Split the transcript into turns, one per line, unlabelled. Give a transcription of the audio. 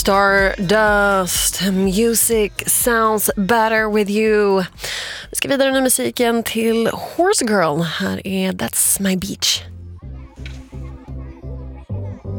Stardust, music sounds better with you. Vi ska vidare med musiken till Horse Girl. Här är That's My Beach.